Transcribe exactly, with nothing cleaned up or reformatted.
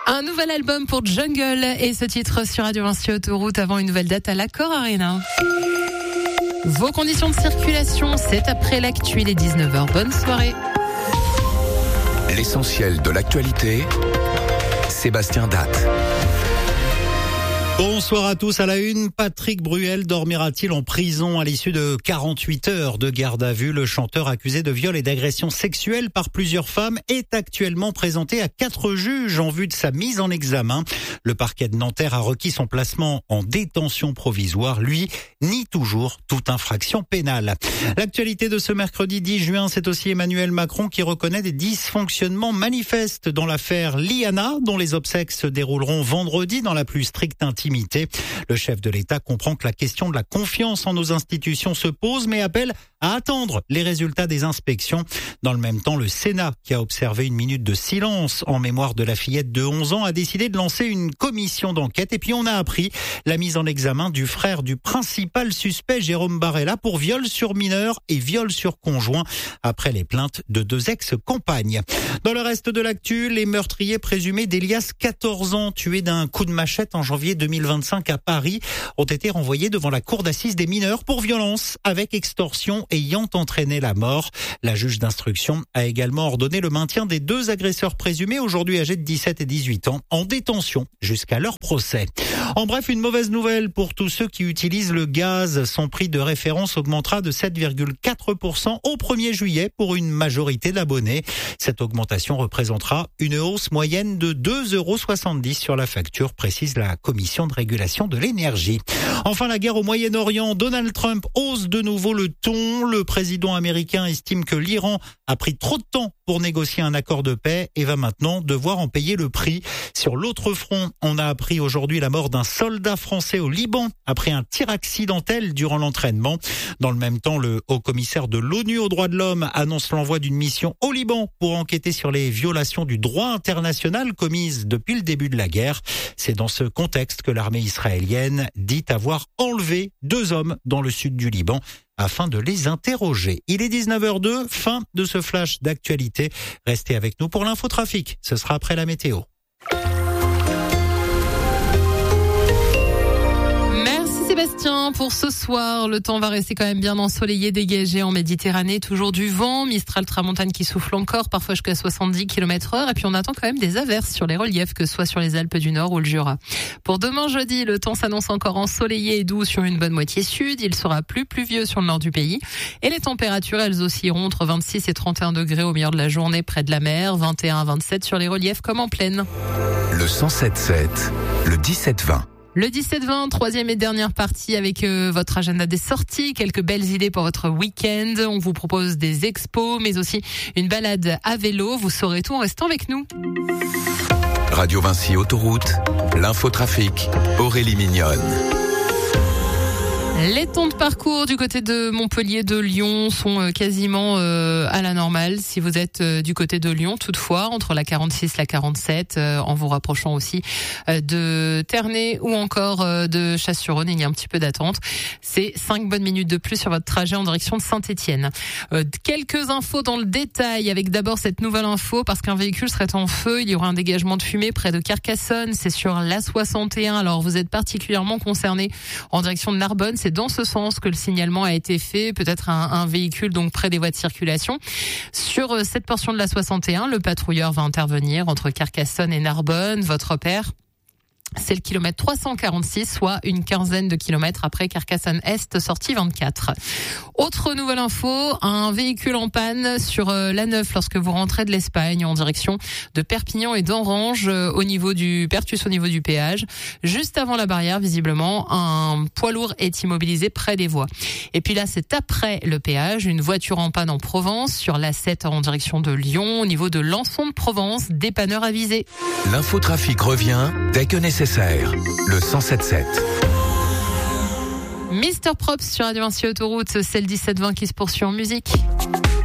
Un nouvel album pour Jungle et ce titre sur Radio Vinci Autoroute avant une nouvelle date à l'Accor Arena. Vos conditions de circulation, c'est après l'actu, il est dix-neuf heures. Bonne soirée. L'essentiel de l'actualité, Sébastien Datte. Bonsoir à tous. À la une, Patrick Bruel dormira-t-il en prison à l'issue de quarante-huit heures de garde à vue? Le chanteur accusé de viol et d'agression sexuelle par plusieurs femmes est actuellement présenté à quatre juges en vue de sa mise en examen. Le parquet de Nanterre a requis son placement en détention provisoire. Lui nie toujours toute infraction pénale. L'actualité de ce mercredi dix juin, c'est aussi Emmanuel Macron qui reconnaît des dysfonctionnements manifestes dans l'affaire Liana, dont les obsèques se dérouleront vendredi dans la plus stricte intimité. Le chef de l'État comprend que la question de la confiance en nos institutions se pose, mais appelle à attendre les résultats des inspections. Dans le même temps, le Sénat, qui a observé une minute de silence en mémoire de la fillette de onze ans, a décidé de lancer une commission d'enquête. Et puis on a appris la mise en examen du frère du principal suspect, Jérôme Barella, pour viol sur mineur et viol sur conjoint, après les plaintes de deux ex-compagnes. Dans le reste de l'actu, les meurtriers présumés d'Elias, quatorze ans, tué d'un coup de machette en janvier deux mille vingt-cinq à Paris, ont été renvoyés devant la cour d'assises des mineurs pour violence avec extorsion ayant entraîné la mort. La juge d'instruction a également ordonné le maintien des deux agresseurs présumés, aujourd'hui âgés de dix-sept et dix-huit ans, en détention jusqu'à leur procès. En bref, une mauvaise nouvelle pour tous ceux qui utilisent le gaz. Son prix de référence augmentera de sept virgule quatre pour cent au premier juillet pour une majorité d'abonnés. Cette augmentation représentera une hausse moyenne de deux euros soixante-dix sur la facture, précise la Commission de régulation de l'énergie. Enfin, la guerre au Moyen-Orient. Donald Trump hausse de nouveau le ton. Le président américain estime que l'Iran a pris trop de temps pour négocier un accord de paix et va maintenant devoir en payer le prix. Sur l'autre front, on a appris aujourd'hui la mort d'un soldat français au Liban après un tir accidentel durant l'entraînement. Dans le même temps, le haut-commissaire de l'ONU aux droits de l'homme annonce l'envoi d'une mission au Liban pour enquêter sur les violations du droit international commises depuis le début de la guerre. C'est dans ce contexte que l'armée israélienne dit avoir enlevé deux hommes dans le sud du Liban afin de les interroger. Il est dix-neuf heures deux, fin de ce flash d'actualité. Restez avec nous pour l'infotrafic. Ce sera après la météo. Sébastien, pour ce soir, le temps va rester quand même bien ensoleillé, dégagé en Méditerranée, toujours du vent, Mistral tramontane qui souffle encore, parfois jusqu'à soixante-dix kilomètres heure, et puis on attend quand même des averses sur les reliefs, que ce soit sur les Alpes du Nord ou le Jura. Pour demain jeudi, le temps s'annonce encore ensoleillé et doux sur une bonne moitié sud, il sera plus pluvieux sur le nord du pays, et les températures, elles oscilleront entre vingt-six et trente et un degrés au milieu de la journée près de la mer, vingt et un à vingt-sept sur les reliefs comme en plaine. Le cent sept sept, le dix-sept vingt. Le dix-sept vingt, troisième et dernière partie avec euh, votre agenda des sorties, quelques belles idées pour votre week-end. On vous propose des expos, mais aussi une balade à vélo. Vous saurez tout en restant avec nous. Radio Vinci Autoroute, l'infotrafic, Aurélie Mignonne. Les temps de parcours du côté de Montpellier, de Lyon sont quasiment euh, à la normale. Si vous êtes euh, du côté de Lyon, toutefois, entre la quarante-six et la quarante-sept, euh, en vous rapprochant aussi euh, de Ternay ou encore euh, de Chasse-sur-Rhône, il y a un petit peu d'attente. C'est cinq bonnes minutes de plus sur votre trajet en direction de Saint-Étienne. Euh, quelques infos dans le détail, avec d'abord cette nouvelle info, parce qu'un véhicule serait en feu. Il y aura un dégagement de fumée près de Carcassonne. C'est sur l'A soixante et un. Alors, vous êtes particulièrement concerné en direction de Narbonne. C'est dans ce sens que le signalement a été fait, peut-être un, un véhicule donc près des voies de circulation. Sur cette portion de la soixante et un, le patrouilleur va intervenir entre Carcassonne et Narbonne. Votre repère, c'est le kilomètre trois cent quarante-six, soit une quinzaine de kilomètres après Carcassonne-Est, sortie vingt-quatre. Autre nouvelle info, un véhicule en panne sur l'A neuf lorsque vous rentrez de l'Espagne en direction de Perpignan et d'Orange au niveau du Pertus, au niveau du péage. Juste avant la barrière, visiblement, un poids lourd est immobilisé près des voies. Et puis là, c'est après le péage, une voiture en panne en Provence sur l'A sept en direction de Lyon, au niveau de Lançon de Provence, dépanneur avisé. L'infotrafic revient dès que nécessaire. Le cent sept sept. Mister Props sur Radio Vinci Autoroute, c'est le dix-sept vingt qui se poursuit en musique.